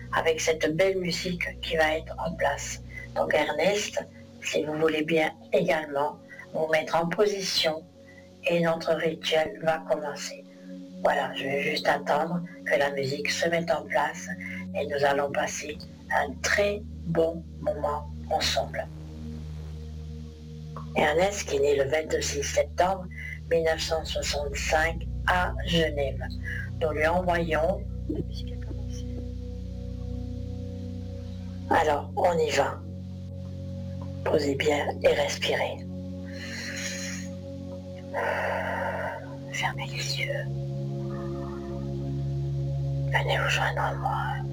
avec cette belle musique qui va être en place. Donc Ernest, si vous voulez bien également vous mettre en position et notre rituel va commencer. Voilà, je vais juste attendre que la musique se mette en place et nous allons passer un très bon moment ensemble. Ernest, qui est né le 26 septembre 1965 à Genève. Nous lui envoyons... La musique a commencé. Alors, on y va. Posez bien et respirez. Fermez les yeux. Venez vous joindre à moi.